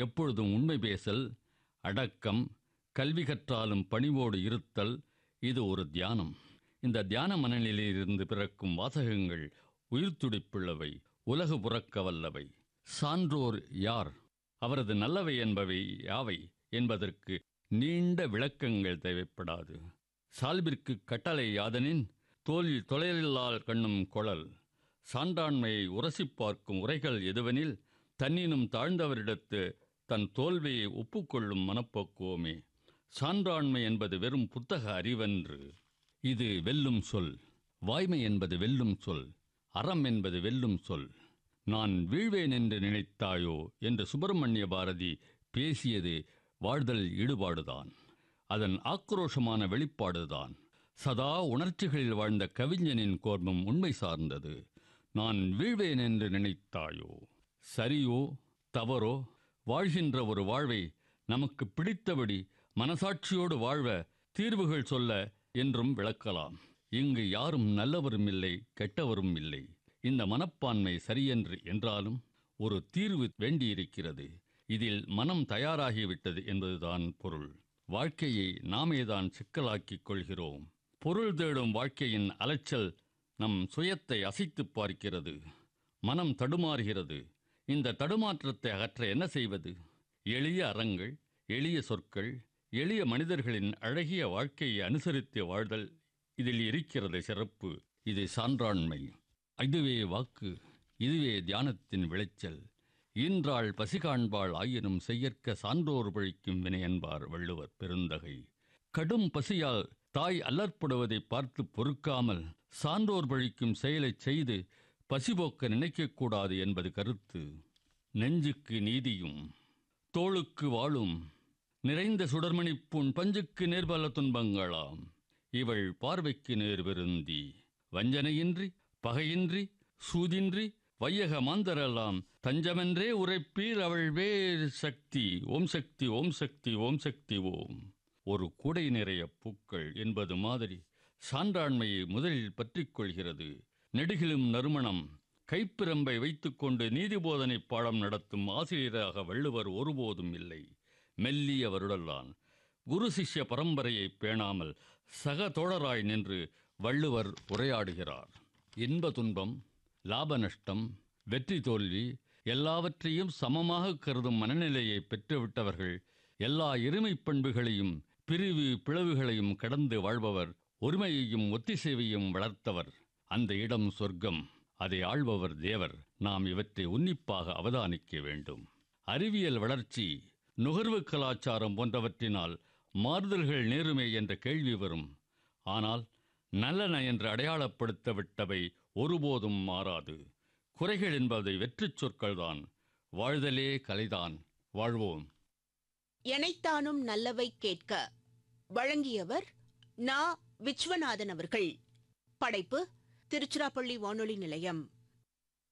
எப்பொழுதும் உண்மை பேசல், அடக்கம், கல்வி கற்றாலும் பணிவோடு இருத்தல், இது ஒரு தியானம். இந்த தியான மனநிலையிலிருந்து பிறக்கும் வாசகங்கள் உயிர்த்துடிப்புள்ளவை, உலகு புறக்க வல்லவை. சான்றோர் யார், அவரது நல்லவை என்பவை யாவை என்பதற்கு நீண்ட விளக்கங்கள் தேவைப்படாது. சால்பிற்கு கட்டளை யாதனின் தோளில் தொலையில்லால் கண்ணும் கொளல். சான்றாண்மையை உரசி பார்க்கும் உரைகள் எதுவெனில் தன்னினும் தாழ்ந்தவரிடத்து தன் தோல்வியை ஒப்புக்கொள்ளும் மனப்போக்குவமே. சான்றாண்மை என்பது வெறும் புத்தக அறிவன்று. இது வெல்லும் சொல். வாய்மை என்பது வெல்லும் சொல். அறம் என்பது வெல்லும் சொல். நான் வீழ்வேன் என்று நினைத்தாயோ என்று சுப்பிரமணிய பாரதி பேசியது வாழ்தல் ஈடுபாடுதான். அதன் ஆக்ரோஷமான வெளிப்பாடுதான். சதா உணர்ச்சிகளில் வாழ்ந்த கவிஞனின் கோர்மம் உண்மை சார்ந்தது. நான் வீழ்வேன் என்று நினைத்தாயோ. சரியோ தவறோ வாழ்கின்ற ஒரு வாழ்வை நமக்கு பிடித்தபடி மனசாட்சியோடு வாழ்வ தீர்வுகள் சொல்ல என்றும் விளக்கலாம். இங்கு யாரும் நல்லவரும் இல்லை, கெட்டவரும் இல்லை. இந்த மனப்பான்மை சரியென்று என்றாலும் ஒரு தீர்வு வேண்டியிருக்கிறது. இதில் மனம் தயாராகிவிட்டது என்பதுதான் பொருள். வாழ்க்கையை நாமேதான் சிக்கலாக்கிக் கொள்கிறோம். பொருள் தேடும் வாழ்க்கையின் அலைச்சல் நம் சுயத்தை அசைத்து பார்க்கிறது. மனம் தடுமாறுகிறது. இந்த தடுமாற்றத்தை அகற்ற என்ன செய்வது? எளிய அறங்கள், எளிய சொற்கள், எளிய மனிதர்களின் அழகிய வாழ்க்கையை அனுசரித்து வாழ்தல், இதில் இருக்கிறது சிறப்பு. இது சான்றாண்மை. இதுவே வாக்கு. இதுவே தியானத்தின் விளைச்சல். ஈன்றாள் பசி காண்பாள் ஆயினும் செய்யற்க சான்றோர் பழிக்கும் வினை என்பார் வள்ளுவர் பெருந்தகை. கடும் பசியால் தாய் அல்லற்படுவதை பார்த்து பொறுக்காமல் சான்றோர் பழிக்கும் செயலைச் செய்து பசிபோக்க நினைக்கக்கூடாது என்பது கருத்து. நெஞ்சுக்கு நீதியும் தோளுக்கு வாழும் நிறைந்த சுடர்மணிப்புண் பஞ்சுக்கு நேர்பல துன்பங்களாம். இவள் பார்வைக்கு நேர் விருந்தி. வஞ்சனையின்றி பகையின்றி சூதின்றி வையக மாந்தரெல்லாம் தஞ்சமென்றே உரைப்பீர் அவள் வேர் சக்தி. ஓம் சக்தி ஓம் சக்தி ஓம் சக்தி ஓம். ஒரு கூடை நிறைய பூக்கள் என்பது மாதிரி சான்றாண்மையை முதலில் பற்றிக் கொள்கிறது. நெடுகிலும் நறுமணம். கைப்பிரம்பை வைத்துக்கொண்டு நீதிபோதனை பாடம் நடத்தும் ஆசிரியராக வள்ளுவர் ஒருபோதும் இல்லை. மெல்லிய வருடலான். குரு சிஷ்ய பரம்பரையை பேணாமல் சக தோழராய் நின்று வள்ளுவர் உரையாடுகிறார். இன்ப துன்பம், லாப நஷ்டம், வெற்றி தோல்வி எல்லாவற்றையும் சமமாக கருதும் மனநிலையை பெற்றுவிட்டவர்கள். எல்லா இருமை பண்புகளையும் பிரிவு பிளவுகளையும் கடந்து வாழ்பவர். ஒருமையையும் ஒத்திசைவையும் வளர்த்தவர். அந்த இடம் சொர்க்கம். அதை ஆள்பவர் தேவர். நாம் இவற்றை உன்னிப்பாக அவதானிக்க வேண்டும். அறிவியல் வளர்ச்சி, நுகர்வு கலாச்சாரம் போன்றவற்றினால் மாறுதல்கள் நேருமே என்ற கேள்வி வரும். ஆனால் நல்லன என்று அடையாளப்படுத்த விட்டவை ஒருபோதும் மாறாது. குறைகள் என்பதை வெற்றிச் சொற்கள்தான். வாழ்தலே கலைதான். வாழ்வோம். எனைத்தானும் நல்லவை கேட்க வழங்கியவர் நா. விஸ்வநாதன் அவர்கள். படைப்பு திருச்சிராப்பள்ளி வானொலி நிலையம்.